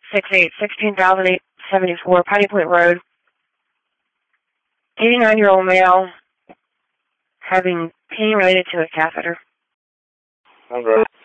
168 Piney Point Road. 89-year-old male having pain related to a catheter. All right.